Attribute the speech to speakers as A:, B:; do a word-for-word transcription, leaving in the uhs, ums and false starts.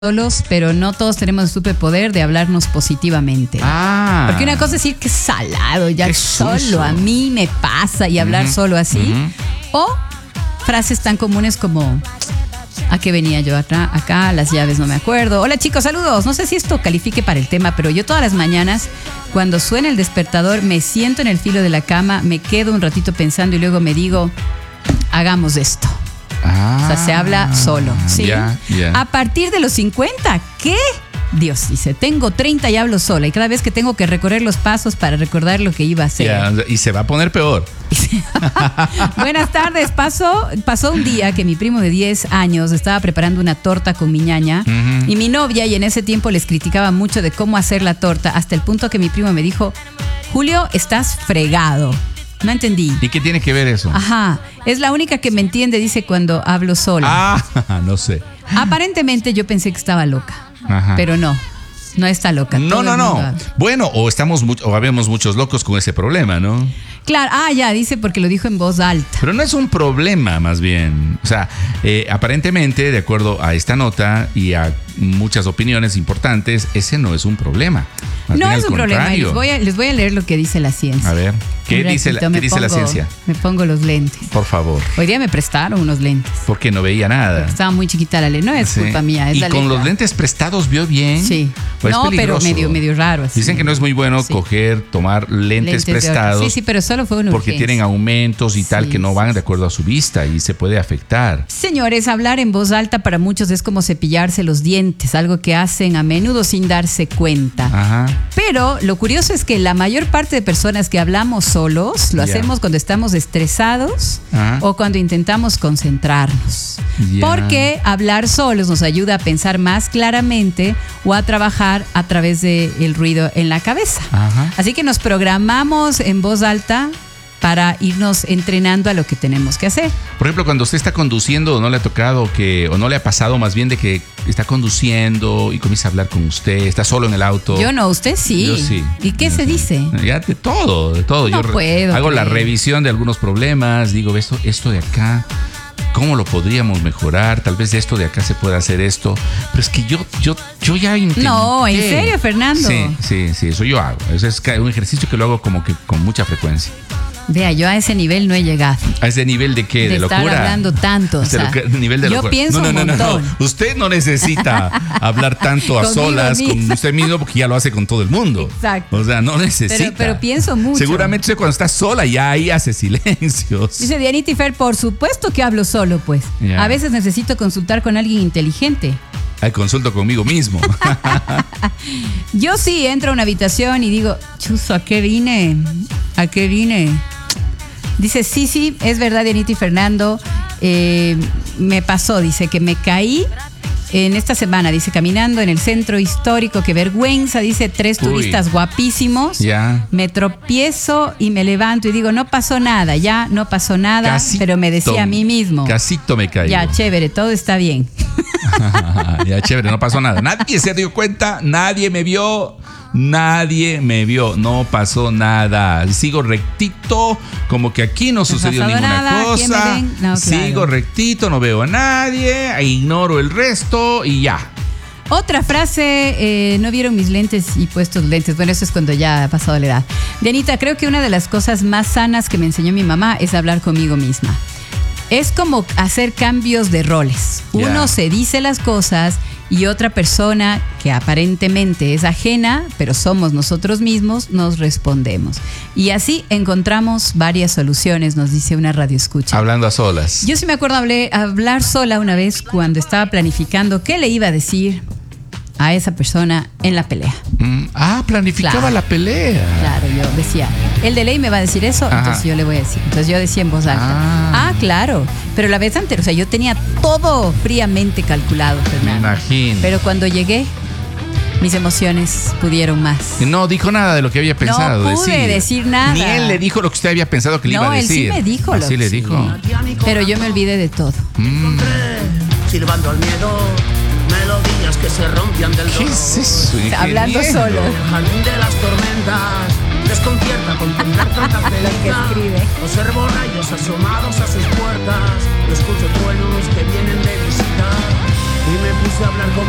A: solos, pero no todos tenemos el superpoder de hablarnos positivamente.
B: Ah.
A: Porque una cosa es decir que es salado, ya
B: Qué
A: solo
B: sucio.
A: a mí me pasa y hablar
B: Ujú,
A: solo así.
B: ujú.
A: O frases tan comunes como ¿a qué venía yo acá? Acá, las llaves no me acuerdo. Hola chicos, saludos. No sé si esto califique para el tema, pero yo todas las mañanas, cuando suena el despertador, me siento en el filo de la cama, me quedo un ratito pensando y luego me digo, hagamos esto.
B: Ah,
A: O sea, se habla solo, ¿sí?
B: Ya, ya.
A: A partir de los cincuenta, ¿qué? Dios dice, tengo treinta y hablo sola. Y cada vez que tengo que recorrer los pasos para recordar lo que iba a hacer.
B: Ya, y se va a poner peor.
A: Buenas tardes. Pasó, pasó un día que mi primo de diez años estaba preparando una torta con mi ñaña.
B: Ujú.
A: Y mi novia, y en ese tiempo les criticaba mucho de cómo hacer la torta, hasta el punto que mi primo me dijo, Julio, estás fregado. No entendí.
B: ¿Y qué tiene que ver eso?
A: Ajá, es la única que me entiende, dice, cuando hablo sola.
B: Ah, no sé.
A: Aparentemente yo pensé que estaba loca,
B: Ajá.
A: pero no, no está loca.
B: No,
A: Todo
B: no,
A: el
B: no.
A: mundo habla.
B: Bueno, o estamos mu- o habemos muchos locos con ese problema, ¿no?
A: Claro, ah, ya, dice porque lo dijo en voz alta.
B: Pero no es un problema, más bien. O sea, eh, aparentemente, de acuerdo a esta nota y a muchas opiniones importantes, ese no es un problema. Más
A: No
B: bien
A: es
B: al
A: un problema, y
B: contrario.
A: les voy, a, les voy a leer lo que dice la ciencia.
B: A ver, ¿qué
A: Un
B: dice, la,
A: ratito,
B: qué
A: me
B: dice la
A: pongo-
B: ciencia?
A: Me pongo los lentes.
B: Por favor.
A: Hoy día me prestaron unos lentes.
B: Porque no veía nada.
A: Estaba muy chiquita la lente, no es
B: Sí.
A: culpa mía, es
B: y
A: la
B: con
A: letra.
B: los lentes prestados vio bien.
A: Sí.
B: ¿O es
A: No, pero
B: peligroso?
A: medio, medio raro. Así.
B: Dicen que no es muy bueno
A: Sí.
B: coger, tomar lentes,
A: de oro.
B: prestados.
A: Sí, sí, pero solo fue una
B: porque
A: urgencia.
B: tienen aumentos y tal
A: Sí,
B: que no
A: sí.
B: van de acuerdo a su vista y se puede afectar.
A: Señores, hablar en voz alta para muchos es como cepillarse los dientes, algo que hacen a menudo sin darse cuenta.
B: Ajá.
A: Pero lo curioso es que la mayor parte de personas que hablamos solos lo
B: Ya.
A: hacemos cuando estamos estresados
B: Ajá.
A: o cuando intentamos concentrarnos.
B: Ya.
A: Porque hablar solos nos ayuda a pensar más claramente o a trabajar a través del ruido en la cabeza.
B: Ajá.
A: Así que nos programamos en voz alta para irnos entrenando a lo que tenemos que hacer.
B: Por ejemplo, cuando usted está conduciendo, no le ha tocado que, o no le ha pasado más bien de que está conduciendo y comienza a hablar con usted, está solo en el auto.
A: Yo no, usted sí.
B: Yo sí.
A: ¿Y qué
B: Yo
A: se
B: sí.
A: dice?
B: Ya de todo, de todo.
A: No
B: Yo re-
A: puedo
B: hago la
A: creer.
B: revisión de algunos problemas, digo, esto, esto de acá, ¿cómo lo podríamos mejorar? Tal vez de esto de acá se pueda hacer esto. Pero es que yo, yo, yo ya intenté.
A: No, ¿en serio, Fernando?
B: Sí, sí, sí, eso yo hago. Eso es ca- un ejercicio que lo hago como que con mucha frecuencia.
A: Vea, yo a ese nivel no he llegado.
B: ¿A ese nivel de qué?
A: De,
B: ¿De,
A: estar
B: locura?
A: hablando tanto. O
B: Ese
A: sea,
B: loca- nivel de
A: yo
B: locura.
A: pienso
B: no, no,
A: un
B: no, no,
A: montón.
B: no. Usted no necesita hablar tanto a
A: Conmigo
B: solas con
A: misma.
B: usted mismo porque ya lo hace con todo el mundo.
A: Exacto.
B: O sea, no necesita.
A: Pero- pero pienso mucho.
B: Seguramente usted cuando está sola ya ahí hace silencios.
A: Dice Dianita y Fer, por supuesto que hablo solo, pues.
B: Ya.
A: A veces necesito consultar con alguien inteligente.
B: Ay, consulto conmigo mismo.
A: Yo sí entro a una habitación y digo, chuzo, ¿a qué vine? ¿A qué vine? Dice, sí, sí, es verdad, Dianita y Fernando. Eh, me pasó, dice, que me caí en esta semana, dice, caminando en el centro histórico. Qué vergüenza, dice, tres
B: Uy.
A: turistas guapísimos.
B: Ya.
A: Me tropiezo y me levanto y digo, no pasó nada, ya no pasó nada,
B: Casito-
A: pero me decía a mí mismo.
B: Casito me caigo.
A: Ya, chévere, todo está bien.
B: Ya, chévere, no pasó nada. Nadie se dio cuenta, nadie me vio, nadie me vio, no pasó nada. Sigo rectito, como que aquí no sucedió
A: pasado
B: ninguna
A: nada, ¿quién me
B: cosa.
A: ven? No, claro.
B: Sigo rectito, no veo a nadie, ignoro el resto y ya.
A: Otra frase, eh, no vieron mis lentes y puestos lentes. Bueno, eso es cuando ya ha pasado la edad. Dianita, creo que una de las cosas más sanas que me enseñó mi mamá es hablar conmigo misma. Es como hacer cambios de roles.
B: Ya.
A: Uno se dice las cosas y otra persona que aparentemente es ajena, pero somos nosotros mismos, nos respondemos. Y así encontramos varias soluciones, nos dice una radioescucha.
B: Hablando a solas.
A: Yo sí me acuerdo hablé, hablar sola una vez cuando estaba planificando qué le iba a decir a esa persona en la pelea.
B: Mm, ah, planificaba
A: Claro.
B: la pelea.
A: Claro, yo decía, el de ley me va a decir eso,
B: Ajá.
A: entonces yo le voy a decir. Entonces yo decía en voz alta,
B: Ah.
A: ah, claro, pero la vez anterior, o sea, yo tenía todo fríamente calculado,
B: Me
A: Fernando.
B: imagino.
A: Pero cuando llegué, mis emociones pudieron más.
B: No dijo nada de lo que había pensado
A: No pude decir nada.
B: Ni él le dijo lo que usted había pensado que le
A: No,
B: iba a
A: él
B: decir.
A: sí me dijo lo
B: Así
A: que
B: le
A: sí.
B: dijo.
A: Pero yo me olvidé de todo.
B: Mm.
C: Silbando al miedo, melodías que se rompían del
B: ¿Qué
C: dolor.
B: es eso?
A: Hablando
B: ingeniero?
A: solo.
C: El jardín de las tormentas desconcierta contemplar tantas
A: que
C: delicias.
A: escribe.
C: Observo rayos asomados a sus puertas, escucho truenos que vienen de visita y me puse a hablar como